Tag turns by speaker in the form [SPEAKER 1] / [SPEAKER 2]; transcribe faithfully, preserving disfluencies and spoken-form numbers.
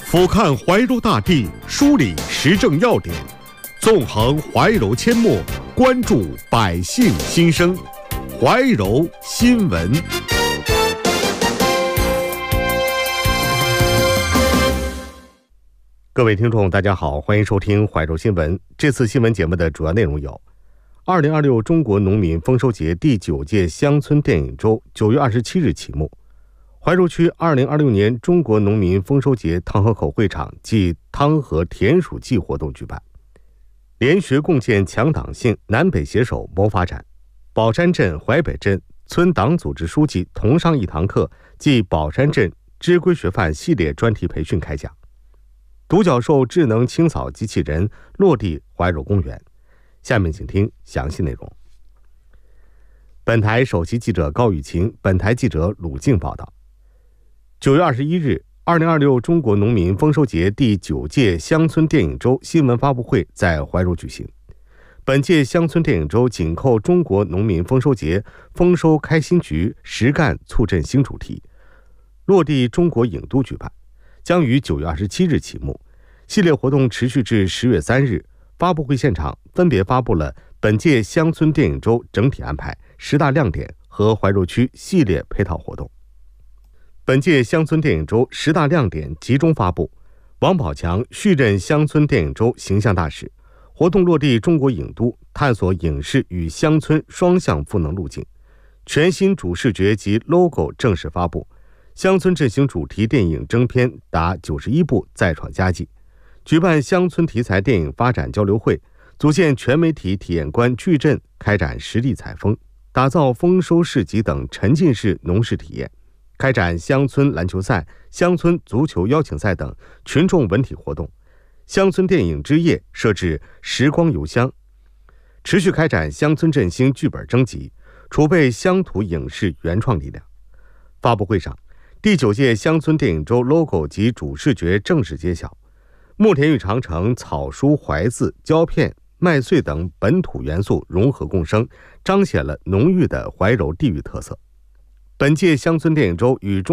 [SPEAKER 1] 俯瞰怀柔大地，梳理时政要点，纵横怀柔阡陌，关注百姓心声。怀柔新闻。各位听众大家好，欢迎收听怀柔新闻。这次新闻节目的主要内容有：二零二六中国农民丰收节第九届乡村电影周九月二十七日启幕。怀柔区二零二六年中国农民丰收节汤河口会场暨汤河田鼠季活动举办，联学共建强党性，南北携手谋发展。宝山镇淮北镇村党组织书记同上一堂课暨宝山镇知规学范系列专题培训开讲。独角兽智能清扫机器人落地怀柔公园。下面请听详细内容。本台首席记者高雨晴，本台记者鲁静报道。九月二十一日，二零二六中国农民丰收节第九届乡村电影周新闻发布会在怀柔举行。本届乡村电影周紧扣中国农民丰收节丰收开新局，实干促振新主题，落地中国影都举办，将于九月二十七日启幕。系列活动持续至十月三日。发布会现场分别发布了本届乡村电影周整体安排、十大亮点和怀柔区系列配套活动。本届乡村电影周十大亮点集中发布，王宝强续任乡村电影周形象大使，活动落地中国影都，探索影视与乡村双向赋能路径。全新主视觉及 logo 正式发布，乡村振兴主题电影征片达九十一部，再创佳绩。举办乡村题材电影发展交流会，组建全媒体体验官矩阵，开展实地采风，打造丰收市集等沉浸式农事体验，开展乡村篮球赛、乡村足球邀请赛等群众文体活动。乡村电影之夜设置时光邮箱，持续开展乡村振兴剧本征集，储备乡土影视原创力量。发布会上，第九届乡村电影周 logo 及主视觉正式揭晓。墨田与长城、草书、怀字、胶片、麦穗等本土元素融合共生，彰显了浓郁的怀柔地域特色。本届乡村电影周与中